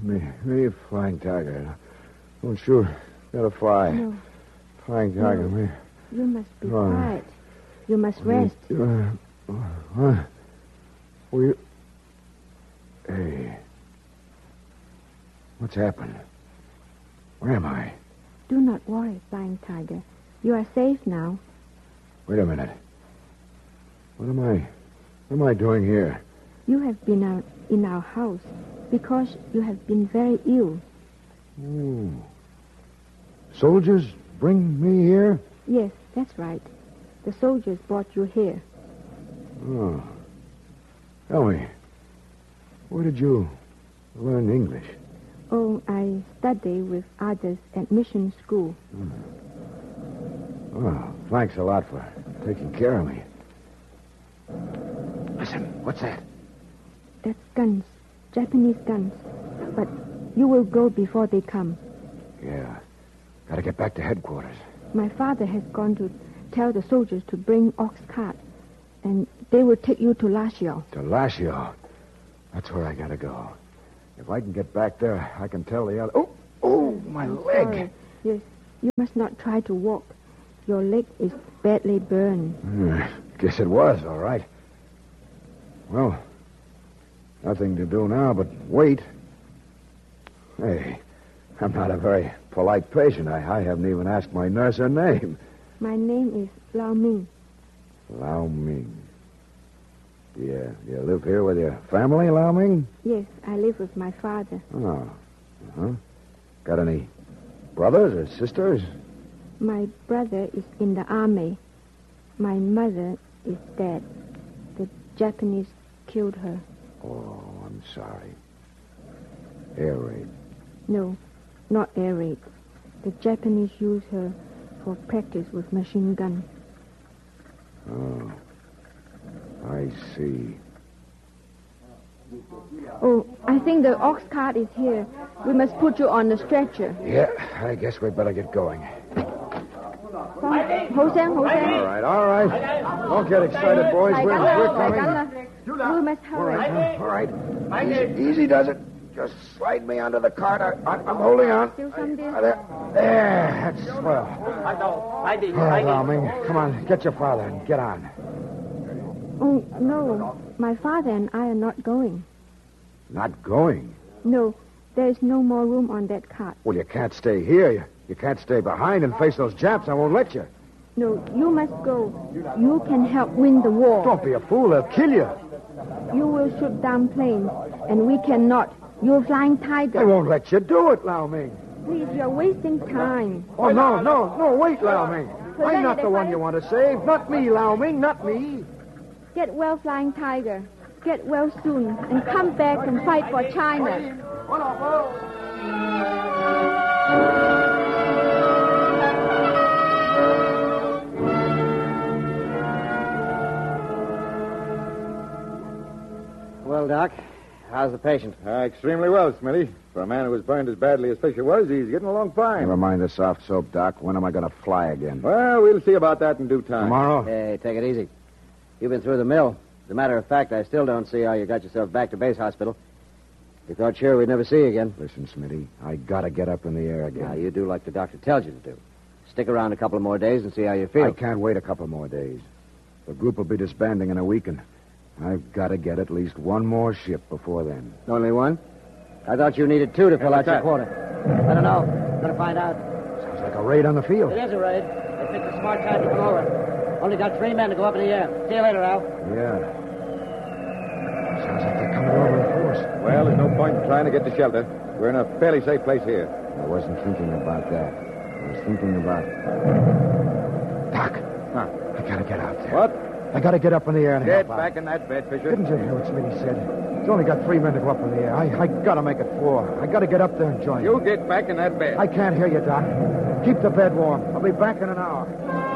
Me, Flying Tiger. Oh, sure. Gotta fly. No. Flying Tiger, me. You must be quiet. You must rest. What? Well, you... Hey. What's happened? Where am I? Do not worry, Flying Tiger. You are safe now. Wait a minute. What am I doing here? You have been out in our house because you have been very ill. Oh. Soldiers bring me here? Yes, that's right. The soldiers brought you here. Oh. Tell me, where did you learn English? Oh, I study with others at mission school. Well, thanks a lot for taking care of me. Listen, what's that? That's guns, Japanese guns. But you will go before they come. Yeah. Gotta get back to headquarters. My father has gone to tell the soldiers to bring ox cart, and they will take you to Lashio. To Lashio? That's where I gotta go. If I can get back there, I can tell the other... Oh, my leg. Sorry. Yes, you must not try to walk. Your leg is badly burned. Guess it was, all right. Well, nothing to do now but wait. Hey, I'm not a very polite patient. I haven't even asked my nurse her name. My name is Lao Ming. Lao Ming. You live here with your family, Lao Ming? Yes, I live with my father. Oh. Uh-huh. Got any brothers or sisters? My brother is in the army. My mother is dead. The Japanese killed her. Oh, I'm sorry. Air raid. No, not air raid. The Japanese use her for practice with machine gun. Oh, I see. Oh, I think the ox cart is here. We must put you on the stretcher. Yeah, I guess we'd better get going. Hosang. All right. Don't get excited, boys. We're coming. We must hurry. All right. Easy does it. Just slide me onto the cart. I'm holding on. Still some distance. There. That's swell. All right, Lao Ming. Come on, get your father and get on. Oh, no. My father and I are not going. Not going? No, there is no more room on that cart. Well, you can't stay here. You can't stay behind and face those Japs. I won't let you. No, you must go. You can help win the war. Don't be a fool. They'll kill you. You will shoot down planes, and we cannot. You're Flying Tiger. I won't let you do it, Lao Ming. Please, you're wasting time. Oh, no, wait, Lao Ming. I'm not the one you want to save. Not me, Lao Ming, not me. Get well, Flying Tiger. Get well soon, and come back and fight for China. Well, Doc, how's the patient? Extremely well, Smitty. For a man who was burned as badly as Fisher was, he's getting along fine. Never mind the soft soap, Doc. When am I going to fly again? Well, we'll see about that in due time. Tomorrow? Hey, take it easy. You've been through the mill. As a matter of fact, I still don't see how you got yourself back to base hospital. We thought sure we'd never see you again. Listen, Smitty, I got to get up in the air again. Now, you do like the doctor tells you to do. Stick around a couple of more days and see how you feel. I can't wait a couple more days. The group will be disbanding in a week, and I've got to get at least one more ship before then. Only one? I thought you needed two to fill out your quota. I don't know. Gonna find out. Sounds like a raid on the field. It is a raid. They picked a smart time to come over. Only got 3 men to go up in the air. See you later, Al. Yeah. Sounds like they're coming over in force. Well, there's no point in trying to get to shelter. We're in a fairly safe place here. I wasn't thinking about that. I was thinking about... Doc. Huh? I got to get out there. What? I got to get up in the air and Get help out. back in that bed, Fisher. Didn't you hear what Smitty said? He's only got 3 men to go up in the air. I got to make it 4. I got to get up there and join You him. get back in that bed. I can't hear you, Doc. Keep the bed warm. I'll be back in an hour.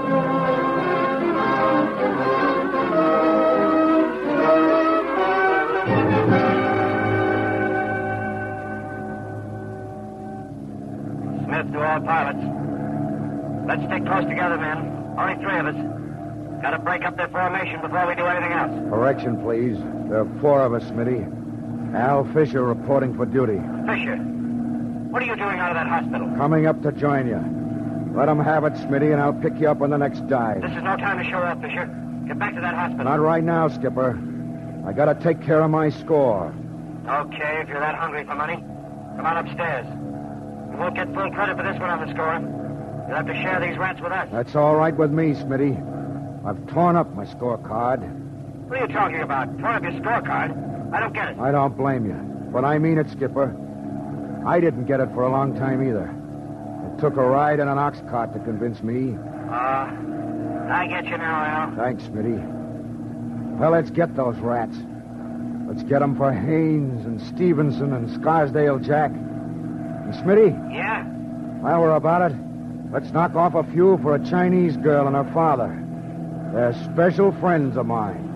Smith to all pilots. Let's stick close together, men. Only 3 of us. Got to break up their formation before we do anything else. Correction, please. There are 4 of us, Smitty. Al Fisher reporting for duty. Fisher, what are you doing out of that hospital? Coming up to join you. Let 'em have it, Smitty, and I'll pick you up on the next dive. This is no time to show off, Fisher. Get back to that hospital. Not right now, Skipper. I gotta take care of my score. Okay, if you're that hungry for money, come on upstairs. You won't get full credit for this one on the score. You'll have to share these rats with us. That's all right with me, Smitty. I've torn up my scorecard. What are you talking about? Torn up your scorecard? I don't get it. I don't blame you. But I mean it, Skipper. I didn't get it for a long time either. It took a ride in an ox cart to convince me. I get you now, Al. Thanks, Smitty. Well, let's get those rats. Let's get 'em for Haynes and Stevenson and Scarsdale Jack. And Smitty, Yeah? while we're about it, let's knock off a few for a Chinese girl and her father. They're special friends of mine.